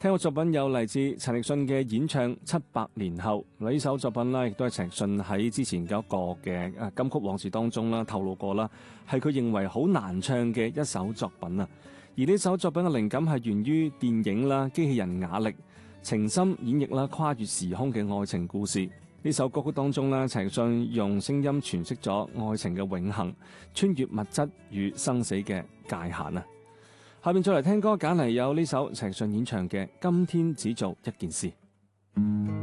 聽過作品有嚟自陳奕迅嘅演唱《700年後》，呢首作品呢亦都係陳奕迅喺之前嘅一個嘅金曲往事當中啦透露過啦，係佢認為好難唱嘅一首作品啊。而呢首作品嘅靈感係源於電影啦、機器人瓦力、情深演繹啦跨越時空嘅愛情故事。呢首歌曲當中呢，陳奕迅用聲音詮釋咗愛情嘅永恆，穿越物質與生死嘅界限啊！下面再嚟聽歌，揀嚟有呢首陳奕迅演唱嘅《今天只做一件事》。